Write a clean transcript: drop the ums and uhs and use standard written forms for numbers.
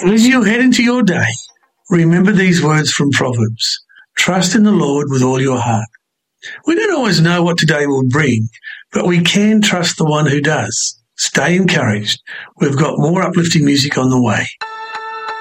And as you head into your day, remember these words from Proverbs. Trust in the Lord with all your heart. We don't always know what today will bring, but we can trust the one who does. Stay encouraged. We've got more uplifting music on the way.